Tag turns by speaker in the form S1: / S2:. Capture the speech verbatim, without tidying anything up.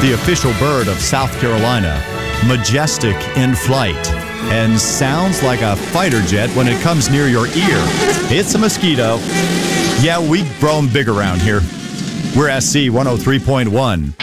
S1: the official bird of South Carolina, majestic in flight, and sounds like a fighter jet when it comes near your ear. It's a mosquito. Yeah, we grow 'em big around here. We're S C one oh three point one.